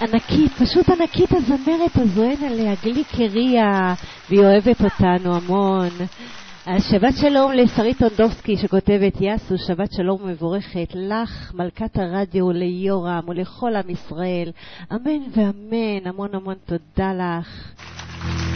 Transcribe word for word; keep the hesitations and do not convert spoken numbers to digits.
ענקית, פשוט ענקית הזמרת הזו, אין עליה, גלי קריה, והיא אוהבת אותנו המון. שבת שלום לשרית אונדובסקי שכותבת יסו, שבת שלום מבורכת לך מלכת הרדיו, ליורם ולכל עם ישראל, אמן ואמן, המון המון תודה לך.